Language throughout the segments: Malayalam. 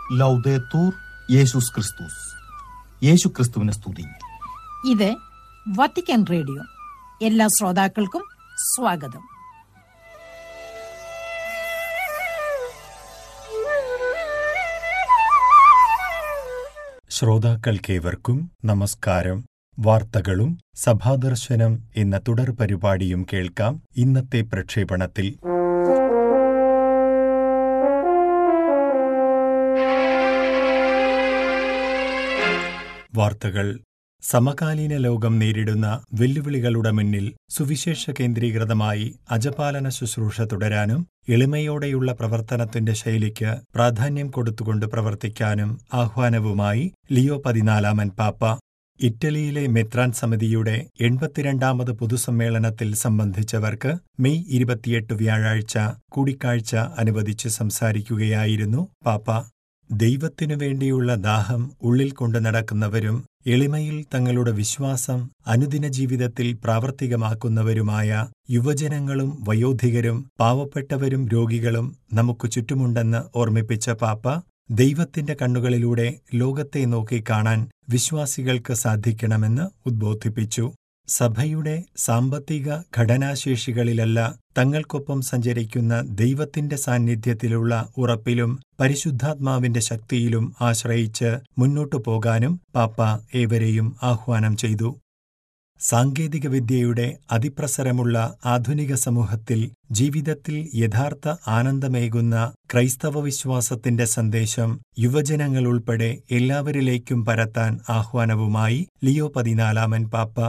ലൗദേത്തൂർ യേശുസ് ക്രിസ്തുസ്. യേശു ക്രിസ്തുവിനെ സ്തുതി. ഇത് വത്തിക്കാൻ റേഡിയോ. എല്ലാ ശ്രോതാക്കൾക്കും സ്വാഗതം. ശ്രോതാക്കൾക്കേവർക്കും നമസ്കാരം. വാർത്തകളും സഭാദർശനം എന്ന തുടർ പരിപാടിയും കേൾക്കാം. ഇന്നത്തെ പ്രക്ഷേപണത്തിൽ വാർത്തകൾ. സമകാലീന ലോകം നേരിടുന്ന വെല്ലുവിളികളുടെ മുന്നിൽ സുവിശേഷ കേന്ദ്രീകൃതമായി അജപാലന ശുശ്രൂഷ തുടരാനും എളിമയോടെയുള്ള പ്രവർത്തനത്തിന്റെ ശൈലിക്ക് പ്രാധാന്യം കൊടുത്തുകൊണ്ട് പ്രവർത്തിക്കാനും ആഹ്വാനവുമായി ലിയോ 14 പാപ്പ ഇറ്റലിയിലെ മെത്രാൻ സമിതിയുടെ 82ാമത് പൊതുസമ്മേളനത്തിൽ സംബന്ധിച്ചവർക്ക് മെയ് 28 വ്യാഴാഴ്ച കൂടിക്കാഴ്ച അനുവദിച്ച് സംസാരിക്കുകയായിരുന്നു പാപ്പ. ദൈവത്തിനു വേണ്ടിയുള്ള ദാഹം ഉള്ളിൽ കൊണ്ടു നടക്കുന്നവരും എളിമയിൽ തങ്ങളുടെ വിശ്വാസം അനുദിന ജീവിതത്തിൽ പ്രാവർത്തികമാക്കുന്നവരുമായ യുവജനങ്ങളും വയോധികരും പാവപ്പെട്ടവരും രോഗികളും നമുക്ക് ചുറ്റുമുണ്ടെന്ന് ഓർമ്മിപ്പിച്ച പാപ്പ, ദൈവത്തിന്റെ കണ്ണുകളിലൂടെ ലോകത്തെ നോക്കിക്കാണാൻ വിശ്വാസികൾക്ക് സാധിക്കണമെന്ന് ഉദ്ബോധിപ്പിച്ചു. സഭയുടെ സാമ്പത്തിക ഘടനാശേഷികളിലല്ല തങ്ങൾക്കൊപ്പം സഞ്ചരിക്കുന്ന ദൈവത്തിന്റെ സാന്നിധ്യത്തിലുള്ള ഉറപ്പിലും പരിശുദ്ധാത്മാവിന്റെ ശക്തിയിലും ആശ്രയിച്ച് മുന്നോട്ടു പോകാനും പാപ്പ ഏവരെയും ആഹ്വാനം ചെയ്തു. സാങ്കേതികവിദ്യയുടെ അതിപ്രസരമുള്ള ആധുനിക സമൂഹത്തിൽ ജീവിതത്തിൽ യഥാർത്ഥ ആനന്ദമേകുന്ന ക്രൈസ്തവ വിശ്വാസത്തിന്റെ സന്ദേശം യുവജനങ്ങളുൾപ്പെടെ എല്ലാവരിലേക്കും പരത്താൻ ആഹ്വാനവുമായി ലിയോ 14 പാപ്പ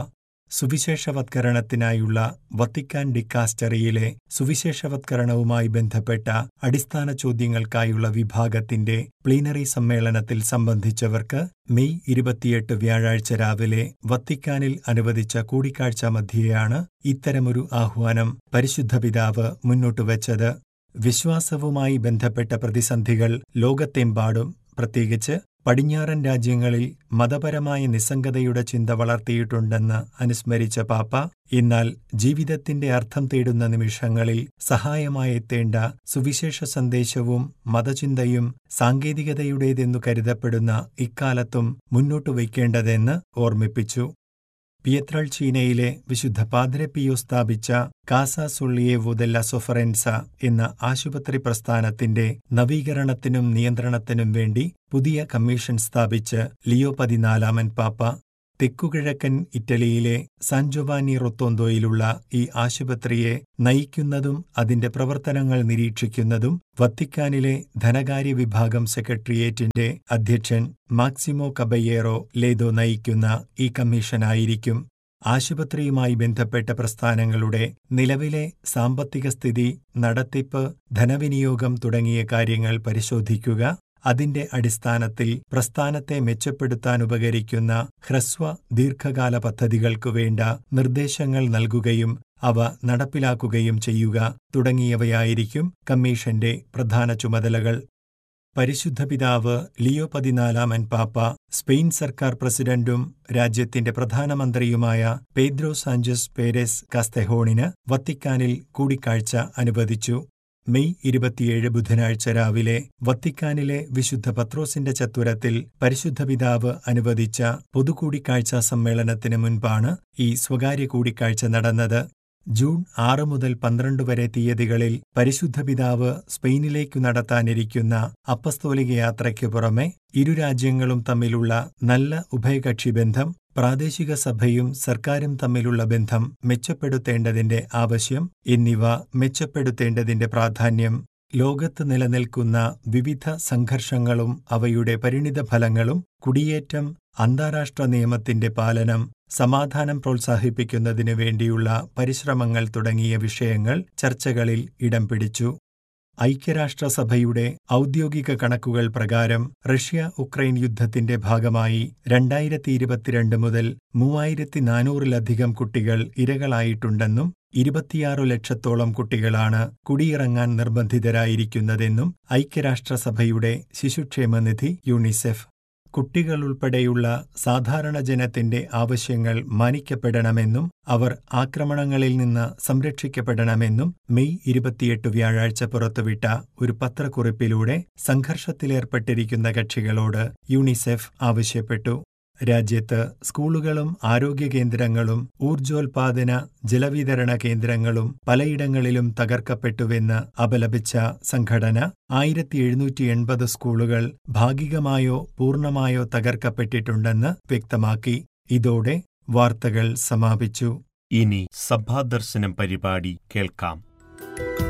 സുവിശേഷവത്കരണത്തിനായുള്ള വത്തിക്കാൻ ഡിക്കാസ്റ്ററിയിലെ സുവിശേഷവത്കരണവുമായി ബന്ധപ്പെട്ട അടിസ്ഥാന ചോദ്യങ്ങൾക്കായുള്ള വിഭാഗത്തിന്റെ പ്ലീനറി സമ്മേളനത്തിൽ സംബന്ധിച്ചവർക്ക് മെയ് 28 വ്യാഴാഴ്ച രാവിലെ വത്തിക്കാനിൽ അനുവദിച്ച കൂടിക്കാഴ്ച മധ്യേയാണ് ഇത്തരമൊരു ആഹ്വാനം പരിശുദ്ധ പിതാവ് മുന്നോട്ടുവച്ചത്. വിശ്വാസവുമായി ബന്ധപ്പെട്ട പ്രതിസന്ധികൾ ലോകത്തെമ്പാടും, പ്രത്യേകിച്ച് പടിഞ്ഞാറൻ രാജ്യങ്ങളിൽ മതപരമായ നിസ്സംഗതയുടെ ചിന്ത വളർത്തിയിട്ടുണ്ടെന്ന് അനുസ്മരിച്ച പാപ്പ, എന്നാൽ ജീവിതത്തിന്റെ അർത്ഥം തേടുന്ന നിമിഷങ്ങളിൽ സഹായമായെത്തേണ്ട സുവിശേഷ സന്ദേശവും മതചിന്തയും സാങ്കേതികതയുടേതെന്നു കരുതപ്പെടുന്ന ഇക്കാലത്തും മുന്നോട്ടു വയ്ക്കേണ്ടതെന്ന് ഓർമ്മിപ്പിച്ചു. പിയത്രൾചീനയിലെ വിശുദ്ധ പാദ്രെ പിയോ സ്ഥാപിച്ച കാസ സുള്ളിയേവോ ദെല്ല സൊഫറൻസ എന്ന ആശുപത്രി പ്രസ്ഥാനത്തിന്റെ നവീകരണത്തിനും നിയന്ത്രണത്തിനും വേണ്ടി പുതിയ കമ്മീഷൻ സ്ഥാപിച്ച് ലിയോ 14 പാപ്പ തെക്കുകിഴക്കൻ ഇറ്റലിയിലെ സാൻ ജോവാനി റൊത്തോന്തോയിലുള്ള ഈ ആശുപത്രിയെ നയിക്കുന്നതും അതിന്റെ പ്രവർത്തനങ്ങൾ നിരീക്ഷിക്കുന്നതും വത്തിക്കാനിലെ ധനകാര്യ വിഭാഗം സെക്രട്ടേറിയറ്റിന്റെ അധ്യക്ഷൻ മാക്സിമോ കബയേറോ ലേദോ നയിക്കുന്ന ഈ കമ്മീഷനായിരിക്കും. ആശുപത്രിയുമായി ബന്ധപ്പെട്ട പ്രസ്ഥാനങ്ങളുടെ നിലവിലെ സാമ്പത്തിക സ്ഥിതി, നടത്തിപ്പ്, ധനവിനിയോഗം തുടങ്ങിയ കാര്യങ്ങൾ പരിശോധിക്കുക, അതിന്റെ അടിസ്ഥാനത്തിൽ പ്രസ്ഥാനത്തെ മെച്ചപ്പെടുത്താനുപകരിക്കുന്ന ഹ്രസ്വ ദീർഘകാല പദ്ധതികൾക്കു വേണ്ട നിർദ്ദേശങ്ങൾ നൽകുകയും അവ നടപ്പിലാക്കുകയും ചെയ്യുക തുടങ്ങിയവയായിരിക്കും കമ്മീഷന്റെ പ്രധാന ചുമതലകൾ. പരിശുദ്ധ പിതാവ് ലിയോ 14 പാപ്പ സ്പെയിൻ സർക്കാർ പ്രസിഡന്റും രാജ്യത്തിന്റെ പ്രധാനമന്ത്രിയുമായ പേദ്രോ സാഞ്ചസ് പേരെസ് കാസ്തെഹോണിന് വത്തിക്കാനിൽ കൂടിക്കാഴ്ച അനുവദിച്ചു. മെയ് 27 ബുധനാഴ്ച രാവിലെ വത്തിക്കാനിലെ വിശുദ്ധ പത്രോസിന്റെ ചത്തുരത്തിൽ പരിശുദ്ധ പിതാവ് അനുവദിച്ച പൊതുകൂടിക്കാഴ്ചാ സമ്മേളനത്തിന് മുൻപാണ് ഈ സ്വകാര്യ കൂടിക്കാഴ്ച നടന്നത്. ജൂൺ 6 മുതൽ 12 വരെ തീയതികളിൽ പരിശുദ്ധ പിതാവ് സ്പെയിനിലേക്കു നടത്താനിരിക്കുന്ന അപ്പസ്തോലിക യാത്രയ്ക്കു പുറമെ ഇരു രാജ്യങ്ങളും തമ്മിലുള്ള നല്ല ഉഭയകക്ഷി ബന്ധം, പ്രാദേശിക സഭയും സർക്കാരും തമ്മിലുള്ള ബന്ധം മെച്ചപ്പെടുത്തേണ്ടതിന്റെ ആവശ്യം എന്നിവ മെച്ചപ്പെടുത്തേണ്ടതിന്റെ പ്രാധാന്യം, ലോകത്ത് നിലനിൽക്കുന്ന വിവിധ സംഘർഷങ്ങളും അവയുടെ പരിണിതഫലങ്ങളും, കുടിയേറ്റം, അന്താരാഷ്ട്ര നിയമത്തിന്റെ പാലനം, സമാധാനം പ്രോത്സാഹിപ്പിക്കുന്നതിനു വേണ്ടിയുള്ള പരിശ്രമങ്ങൾ തുടങ്ങിയ വിഷയങ്ങൾ ചർച്ചകളിൽ ഇടം പിടിച്ചു. ഐക്യരാഷ്ട്രസഭയുടെ ഔദ്യോഗിക കണക്കുകൾ പ്രകാരം റഷ്യ ഉക്രൈൻ യുദ്ധത്തിന്റെ ഭാഗമായി 2022 മുതൽ 3400-ലധികം കുട്ടികൾ ഇരകളായിട്ടുണ്ടെന്നും 26 ലക്ഷത്തോളം കുട്ടികളാണ് കുടിയിറങ്ങാൻ നിർബന്ധിതരായിരിക്കുന്നതെന്നും ഐക്യരാഷ്ട്രസഭയുടെ ശിശുക്ഷേമനിധി യുണിസെഫ് കുട്ടികളുൾപ്പെടെയുള്ള സാധാരണ ജനത്തിന്റെ ആവശ്യങ്ങൾ മാനിക്കപ്പെടണമെന്നും അവർ ആക്രമണങ്ങളിൽ നിന്ന് സംരക്ഷിക്കപ്പെടണമെന്നും മെയ് 28 വ്യാഴാഴ്ച പുറത്തുവിട്ട ഒരു പത്രക്കുറിപ്പിലൂടെ സംഘർഷത്തിലേർപ്പെട്ടിരിക്കുന്ന കക്ഷികളോട് യൂണിസെഫ് ആവശ്യപ്പെട്ടു. രാജ്യത്ത് സ്കൂളുകളും ആരോഗ്യകേന്ദ്രങ്ങളും ഊർജോൽപാദന ജലവിതരണ കേന്ദ്രങ്ങളും പലയിടങ്ങളിലും തകർക്കപ്പെട്ടുവെന്ന് അപലപിച്ച സംഘടന 1780 സ്കൂളുകൾ ഭാഗികമായോ പൂർണ്ണമായോ തകർക്കപ്പെട്ടിട്ടുണ്ടെന്ന് വ്യക്തമാക്കി. ഇതോടെ വാർത്തകൾ സമാപിച്ചു. ഇനി സഭാദർശനം പരിപാടി കേൾക്കാം.